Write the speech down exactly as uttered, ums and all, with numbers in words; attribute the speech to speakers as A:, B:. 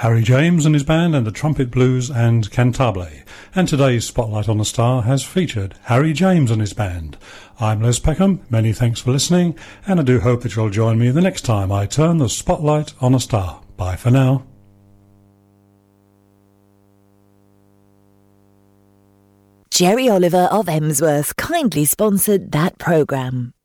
A: Harry James and his band and the Trumpet Blues and Cantabile. And today's Spotlight on a Star has featured Harry James and his band. I'm Les Peckham, many thanks for listening, and I do hope that you'll join me the next time I turn the spotlight on a star. Bye for now.
B: Jerry Oliver of Emsworth kindly sponsored that programme.